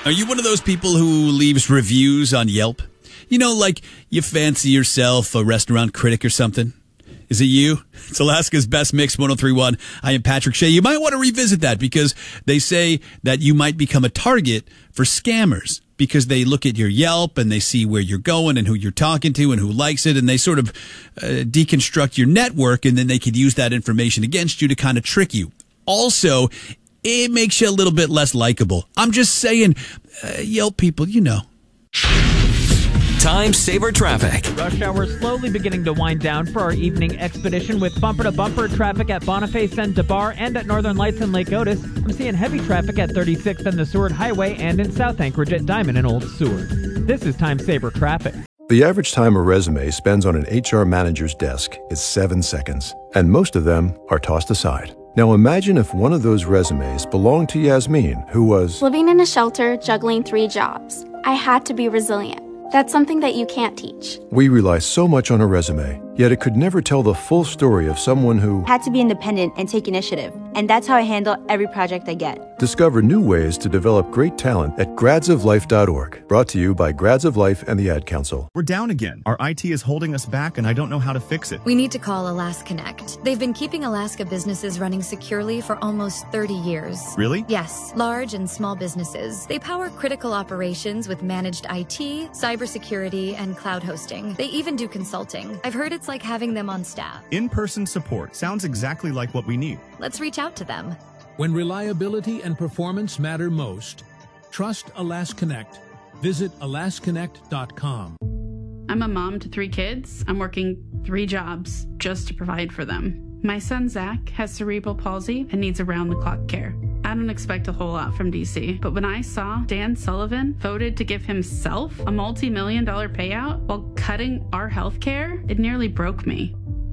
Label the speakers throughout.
Speaker 1: Are you one of those people who leaves reviews on Yelp? You know, like you fancy yourself a restaurant critic or something? Is it you? It's Alaska's Best Mix 103.1. I am Patrick Shea. You might want to revisit that because they say that you might become a target for scammers because they look at your Yelp and they see where you're going and who you're talking to and who likes it, and they sort of deconstruct your network, and then they could use that information against you to kind of trick you. Also, it makes you a little bit less likable. I'm just saying, Yelp people, you know.
Speaker 2: Time Saver Traffic.
Speaker 3: Rush hour slowly beginning to wind down for our evening expedition with bumper-to-bumper traffic at Boniface and DeBar and at Northern Lights and Lake Otis. I'm seeing heavy traffic at 36th and the Seward Highway and in South Anchorage at Diamond and Old Seward. This is Time Saver Traffic.
Speaker 4: The average time a resume spends on an HR manager's desk is 7 seconds, and most of them are tossed aside. Now imagine if one of those resumes belonged to Yasmin, who was
Speaker 5: living in a shelter, juggling 3 jobs. I had to be resilient. That's something that you can't teach.
Speaker 4: We rely so much on a resume, yet it could never tell the full story of someone who
Speaker 6: had to be independent and take initiative. And that's how I handle every project I get.
Speaker 4: Discover new ways to develop great talent at gradsoflife.org. Brought to you by Grads of Life and the Ad Council.
Speaker 7: We're down again. Our IT is holding us back, and I don't know how to fix it.
Speaker 8: We need to call AlaskaConnect. They've been keeping Alaska businesses running securely for almost 30 years.
Speaker 7: Really?
Speaker 8: Yes, large and small businesses. They power critical operations with managed IT, cybersecurity, and cloud hosting. They even do consulting. I've heard it's like having them on staff.
Speaker 7: In-person support sounds exactly like what we need.
Speaker 8: Let's reach out to them.
Speaker 9: When reliability and performance matter most, trust AlaskaConnect. Visit alaskaconnect.com.
Speaker 10: I'm a mom to 3 kids. I'm working 3 jobs just to provide for them. My son, Zach, has cerebral palsy and needs around-the-clock care. I don't expect a whole lot from DC, but when I saw Dan Sullivan voted to give himself a multi-million-dollar payout while cutting our health care, it nearly broke me.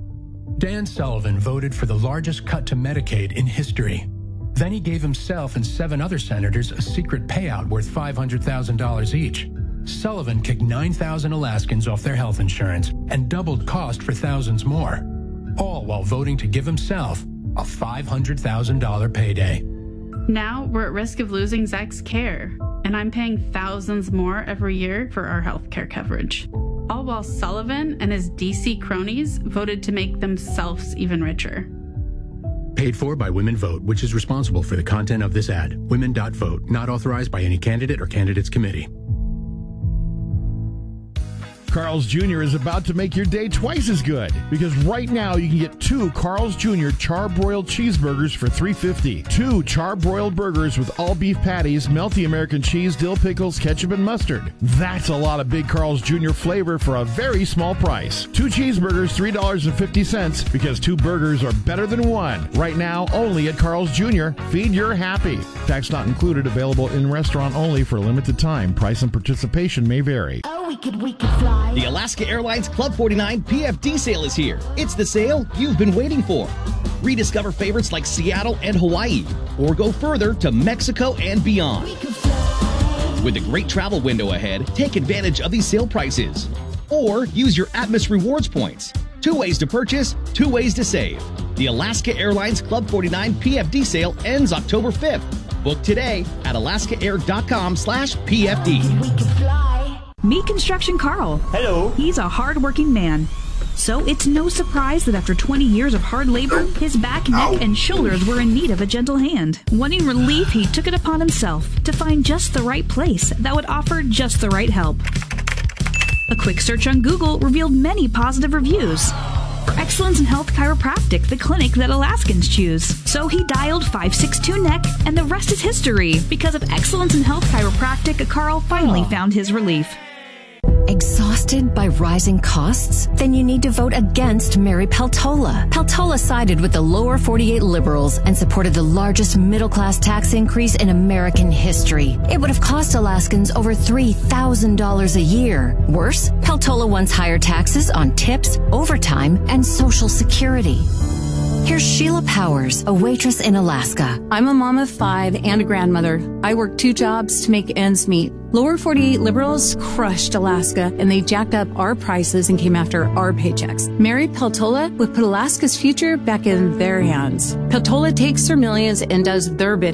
Speaker 11: Dan Sullivan voted for the largest cut to Medicaid in history. Then he gave himself and 7 other senators a secret payout worth $500,000 each. Sullivan kicked 9,000 Alaskans off their health insurance and doubled cost for thousands more, all while voting to give himself a $500,000 payday.
Speaker 10: Now we're at risk of losing Zach's care, and I'm paying thousands more every year for our health care coverage. All while Sullivan and his DC cronies voted to make themselves even richer.
Speaker 11: Paid for by Women Vote, which is responsible for the content of this ad. Women.vote, not authorized by any candidate or candidates committee.
Speaker 12: Carl's Jr. is about to make your day twice as good because right now you can get 2 Carl's Jr. charbroiled cheeseburgers for $3.50. 2 charbroiled burgers with all beef patties, melty American cheese, dill pickles, ketchup, and mustard. That's a lot of big Carl's Jr. flavor for a very small price. 2 cheeseburgers, $3.50 because 2 burgers are better than 1. Right now, only at Carl's Jr. Feed your happy. Tax not included. Available in restaurant only for a limited time. Price and participation may vary.
Speaker 13: Oh, we could fly. The Alaska Airlines Club 49 PFD sale is here. It's the sale you've been waiting for. Rediscover favorites like Seattle and Hawaii, or go further to Mexico and beyond. With a great travel window ahead, take advantage of these sale prices. Or use your Atmos Rewards points. 2 ways to purchase, 2 ways to save. The Alaska Airlines Club 49 PFD sale ends October 5th. Book today at alaskaair.com/PFD.
Speaker 14: Meet Construction Carl.
Speaker 15: Hello.
Speaker 14: He's a hard-working man. So it's no surprise that after 20 years of hard labor, his back, neck, and shoulders were in need of a gentle hand. Wanting relief, he took it upon himself to find just the right place that would offer just the right help. A quick search on Google revealed many positive reviews. For excellence in health chiropractic, the clinic that Alaskans choose. So he dialed 562-NECK, and the rest is history. Because of excellence in health chiropractic, Carl finally found his relief.
Speaker 16: Exhausted by rising costs? Then you need to vote against Mary Peltola. Peltola sided with the lower 48 liberals and supported the largest middle-class tax increase in American history. It would have cost Alaskans over $3,000 a year. Worse, Peltola wants higher taxes on tips, overtime, and Social Security. Here's Sheila Powers, a waitress in Alaska.
Speaker 17: I'm a mom of 5 and a grandmother. I work 2 jobs to make ends meet. Lower 48 liberals crushed Alaska, and they jacked up our prices and came after our paychecks. Mary Peltola would put Alaska's future back in their hands. Peltola takes their millions and does their bidding.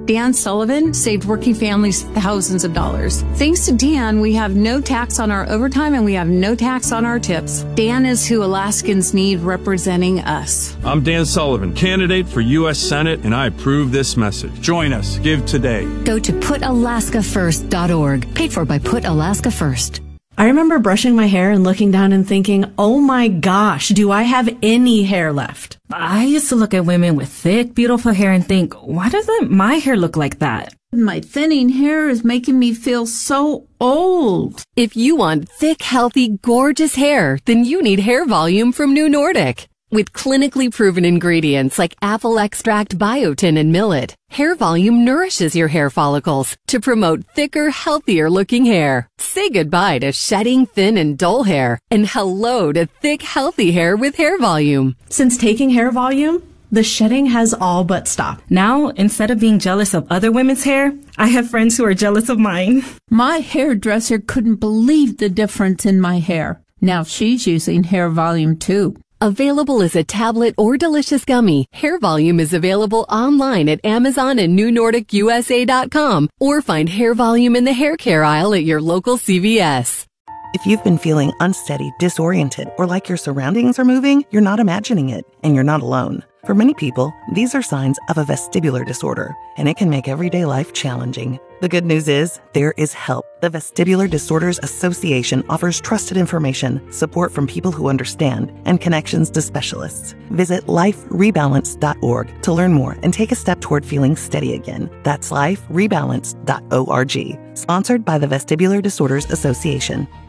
Speaker 17: Dan Sullivan saved working families thousands of dollars. Thanks to Dan, we have no tax on our overtime and we have no tax on our tips. Dan is who Alaskans need representing us.
Speaker 15: I'm Dan Sullivan, candidate for U.S. Senate, and I approve this message. Join us. Give today.
Speaker 16: Go to PutAlaskaFirst.org. Paid for by Put Alaska First.
Speaker 18: I remember brushing my hair and looking down and thinking, oh my gosh, do I have any hair left?
Speaker 19: I used to look at women with thick, beautiful hair and think, why doesn't my hair look like that?
Speaker 20: My thinning hair is making me feel so old.
Speaker 16: If you want thick, healthy, gorgeous hair, then you need Hair Volume from New Nordic. With clinically proven ingredients like apple extract, biotin, and millet, Hair Volume nourishes your hair follicles to promote thicker, healthier looking hair. Say goodbye to shedding, thin, and dull hair, and hello to thick, healthy hair with Hair Volume.
Speaker 18: Since taking Hair Volume, the shedding has all but stopped.
Speaker 19: Now, instead of being jealous of other women's hair, I have friends who are jealous of mine.
Speaker 20: My hairdresser couldn't believe the difference in my hair. Now she's using Hair Volume too.
Speaker 16: Available as a tablet or delicious gummy, Hair Volume is available online at Amazon and NewNordicUSA.com, or find Hair Volume in the hair care aisle at your local CVS.
Speaker 21: If you've been feeling unsteady, disoriented, or like your surroundings are moving, you're not imagining it, and you're not alone. For many people, these are signs of a vestibular disorder, and it can make everyday life challenging. The good news is, there is help. The Vestibular Disorders Association offers trusted information, support from people who understand, and connections to specialists. Visit liferebalance.org to learn more and take a step toward feeling steady again. That's liferebalance.org. Sponsored by the Vestibular Disorders Association.